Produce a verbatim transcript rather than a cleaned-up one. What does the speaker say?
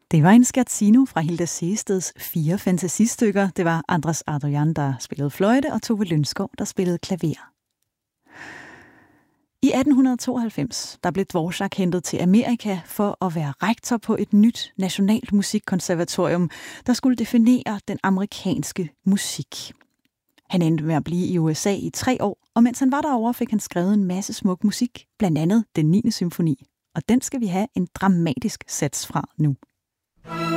Det var en scherzino fra Hilda Sehesteds fire fantasistykker. Det var Andras Ardoyan, der spillede fløjte, og Tove Lønskov, der spillede klaver. I atten tooghalvfems der blev Dvorak hentet til Amerika for at være rektor på et nyt nationalt musikkonservatorium, der skulle definere den amerikanske musik. Han endte med at blive i U S A i tre år, og mens han var derovre, fik han skrevet en masse smuk musik, blandt andet den niende symfoni. Og den skal vi have en dramatisk sats fra nu.